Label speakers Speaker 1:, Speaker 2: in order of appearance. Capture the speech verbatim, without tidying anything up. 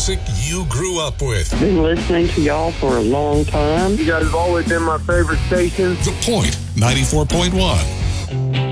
Speaker 1: music you grew up with.
Speaker 2: Been listening to y'all for a long time.
Speaker 3: You guys have always been my favorite station.
Speaker 1: The Point, ninety-four point one.